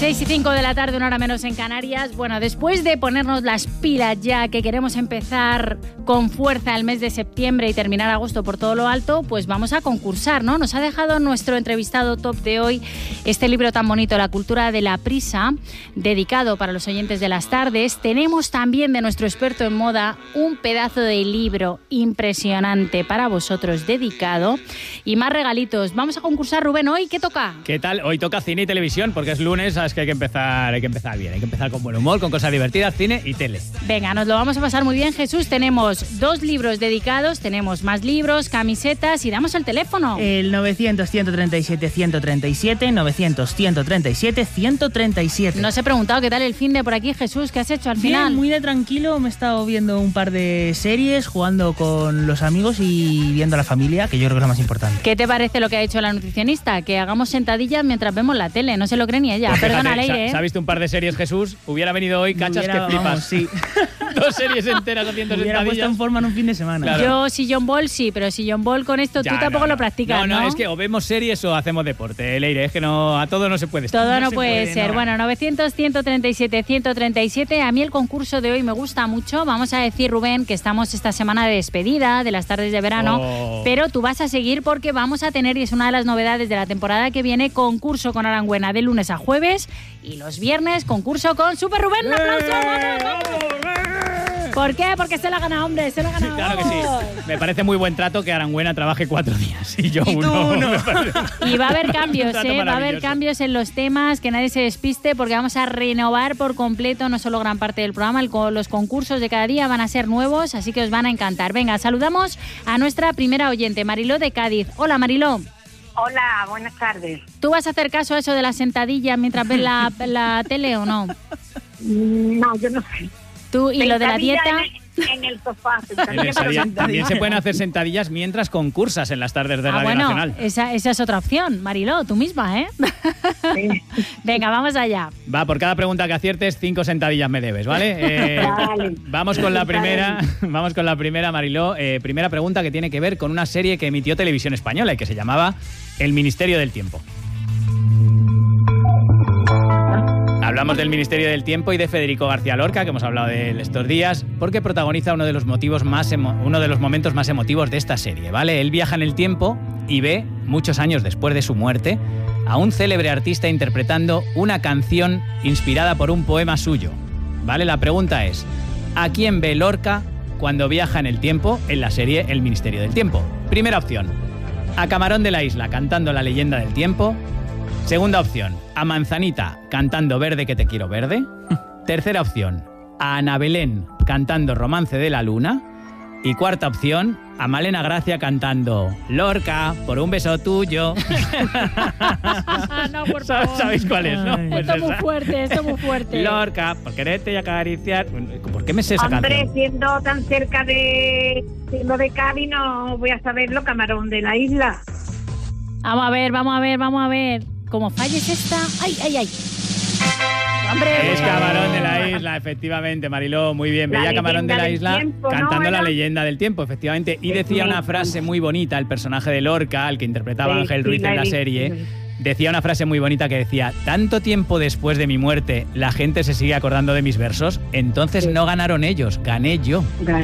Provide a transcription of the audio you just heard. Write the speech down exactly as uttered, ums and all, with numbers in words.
seis y cinco de la tarde, una hora menos en Canarias. Bueno, después de ponernos las pilas ya, que queremos empezar con fuerza el mes de septiembre y terminar agosto por todo lo alto, pues vamos a concursar, ¿no? Nos ha dejado nuestro entrevistado top de hoy este libro tan bonito, La cultura de la prisa, dedicado para los oyentes de las tardes. Tenemos también de nuestro experto en moda un pedazo de libro impresionante para vosotros, dedicado, y más regalitos. Vamos a concursar, Rubén, ¿hoy qué toca? ¿Qué tal? Hoy toca cine y televisión, porque es lunes, sabes que hay que empezar, hay que empezar bien, hay que empezar con buen humor, con cosas divertidas, cine y tele. Venga, nos lo vamos a pasar muy bien, Jesús. Tenemos dos libros dedicados, tenemos más libros, camisetas y damos el teléfono. El novecientos, ciento treinta y siete, ciento treinta y siete, novecientos, ciento treinta y siete, ciento treinta y siete. Nos he preguntado qué tal el fin de por aquí, Jesús, ¿qué has hecho al Bien, final? Muy de tranquilo, me he estado viendo un par de series, jugando con los amigos y viendo a la familia, que yo creo que es lo más importante. ¿Qué te parece lo que ha hecho la nutricionista? Que hagamos sentadillas mientras vemos la tele, no se lo cree ni ella. Pues Perdona, fíjate, Leire, ¿eh? ¿se ha visto un par de series, Jesús? Hubiera venido hoy, cachas Hubiera, que flipas. vamos, sí. Dos series enteras haciendo Hubiera puesto sentadillas. en forma en un fin de semana. Claro. Yo sillón ball sí, pero sillón ball con esto Ya, tú tampoco no, no. lo practicas, ¿no? No, no, es que o vemos series o hacemos deporte, Leire, es que no, a todo no se puede estar. Todo no, se puede, puede, ser. no. Bueno, novecientos, ciento treinta y siete, ciento treinta y siete. A mí el concurso de hoy me gusta mucho. Vamos a decir, Rubén, que estamos esta semana de despedida de las tardes de verano, Oh. pero tú vas a seguir porque vamos a tener, y es una de las novedades de la temporada que viene, concurso con Arangüena de lunes a jueves y los viernes concurso con Super Rubén. ¡Un aplauso! ¡Vamos, vamos! ¿Por qué? Porque se la gana, hombre, se la gana. Sí, claro que sí. Me parece muy buen trato que Arangüena trabaje cuatro días y yo Y tú uno. uno. Me parece- Y va a haber cambios, Un trato ¿eh? Va a haber maravilloso. cambios en los temas, que nadie se despiste, porque vamos a renovar por completo, no solo gran parte del programa, el co- los concursos de cada día van a ser nuevos, así que os van a encantar. Venga, saludamos a nuestra primera oyente, Mariló de Cádiz. Hola, Mariló. Hola, buenas tardes. ¿Tú vas a hacer caso a eso de la sentadilla mientras ves la, la tele o no? Mm, No, yo no sé. ¿Tú y lo de la Sentadilla dieta? En, en el sofá. En sentadilla, esa pero día- sentadilla. también se pueden hacer sentadillas mientras concursas en las tardes de Ah, Radio bueno, Nacional. esa, esa es otra opción, Mariló, tú misma, ¿eh? Sí. Venga, vamos allá. Va, por cada pregunta que aciertes, cinco sentadillas me debes, ¿vale? Eh, Vale. Vamos con la primera, vamos con la primera, Mariló. Eh, primera pregunta que tiene que ver con una serie que emitió Televisión Española y que se llamaba El Ministerio del Tiempo. Hablamos del Ministerio del Tiempo y de Federico García Lorca, que hemos hablado de él estos días, porque protagoniza uno de los motivos más emo- uno de los momentos más emotivos de esta serie, ¿vale? Él viaja en el tiempo y ve, muchos años después de su muerte, a un célebre artista interpretando una canción inspirada por un poema suyo, ¿vale? La pregunta es, ¿a quién ve Lorca cuando viaja en el tiempo en la serie El Ministerio del Tiempo? Primera opción, a Camarón de la Isla cantando La leyenda del tiempo. Segunda opción, a Manzanita cantando Verde que te quiero verde. Tercera opción, a Ana Belén cantando Romance de la Luna. Y cuarta opción, a Malena Gracia cantando Lorca, por un beso tuyo. no, por ¿Sabes- favor. ¿Sabéis cuál es, no? Pues Esto es muy esa. fuerte, esto es muy fuerte. Lorca, por quererte y acariciar. ¿Por qué me sé esa Hombre, canción? siendo tan cerca de siendo de Cádiz, no voy a saberlo, Camarón de la Isla. Vamos a ver, vamos a ver, vamos a ver. Como falles esta... ¡Ay, ay, ay! ¡Hombre! Es Camarón de la Isla, efectivamente, Mariló, muy bien. La Veía Camarón de leyenda la del Isla tiempo, ¿no? cantando la Era- leyenda del tiempo, efectivamente. Y Sí, decía sí. una frase muy bonita, el personaje de Lorca, al que interpretaba Sí, Ángel sí, Ruiz la en he la visto. serie, decía una frase muy bonita que decía: tanto tiempo después de mi muerte, la gente se sigue acordando de mis versos, entonces Sí. no ganaron ellos, gané yo.